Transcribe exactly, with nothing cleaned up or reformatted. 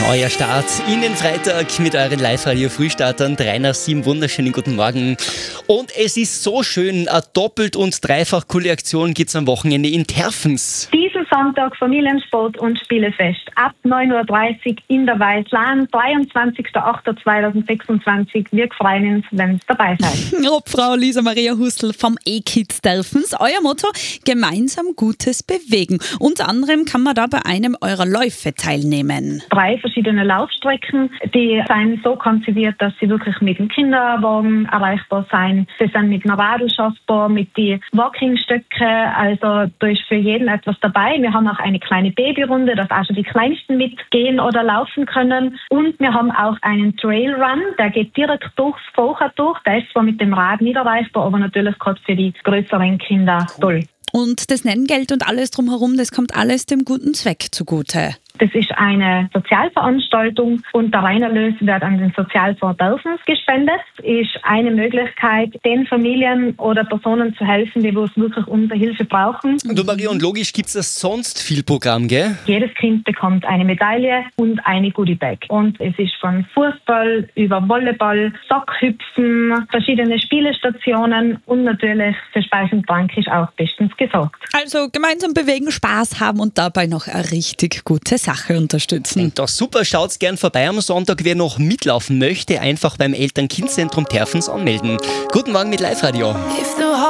Euer Start in den Freitag mit euren Live-Radio-Frühstartern. drei nach sieben, wunderschönen guten Morgen. Und es ist so schön, eine doppelt- und dreifach coole Aktion gibt es am Wochenende in Terfens. Diesen Sonntag Familiensport und Spielefest ab neun Uhr dreißig in der Weißlahn, dreiundzwanzigster achter zweitausendsechsundzwanzig. Wir freuen uns, wenn ihr dabei seid. Frau Lisa Maria Hustl vom E-Kids Terfens. Euer Motto: gemeinsam Gutes bewegen. Unter anderem kann man da bei einem eurer Läufe teilnehmen. Drei verschiedene Laufstrecken, die sind so konzipiert, dass sie wirklich mit dem Kinderwagen erreichbar sind. Sie sind mit einer Radl schaffbar, mit den Walkingstöcken, also da ist für jeden etwas dabei. Wir haben auch eine kleine Babyrunde, dass auch schon die Kleinsten mitgehen oder laufen können. Und wir haben auch einen Trailrun, der geht direkt durchs Faucher durch. Der ist zwar mit dem Rad nicht erreichbar, aber natürlich gerade für die größeren Kinder toll. Und das Nenngeld und alles drumherum, das kommt alles dem guten Zweck zugute. Das ist eine Sozialveranstaltung und der Reinerlös wird an den Sozialfonds Terfens gespendet. Ist eine Möglichkeit, den Familien oder Personen zu helfen, die es wirklich unsere Hilfe brauchen. Du Maria, und logisch gibt es da sonst viel Programm, gell? Jedes Kind bekommt eine Medaille und eine Goodiebag. Und es ist von Fußball über Volleyball, Sackhüpfen, verschiedene Spielestationen und natürlich für Speis und Trank ist auch bestens gesorgt. Also gemeinsam bewegen, Spaß haben und dabei noch eine richtig gute Sache unterstützen. Das super, schaut's gern vorbei am Sonntag. Wer noch mitlaufen möchte, einfach beim Eltern-Kind-Zentrum Terfens anmelden. Guten Morgen mit Live-Radio.